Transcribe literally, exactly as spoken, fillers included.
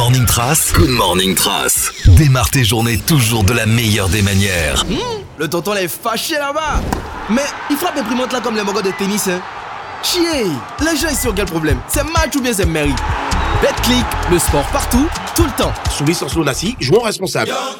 Morning Trace. Good Morning Trace. Démarre tes journées toujours de la meilleure des manières. Mmh, le tonton là est fâché là-bas. Mais il frappe imprimante là comme les mogos de tennis, hein. Chier, les gens ici ont quel problème? C'est match ou bien c'est mairie? BetClick, le sport partout, tout le temps. Soumis sans Sonassi, jouons responsable.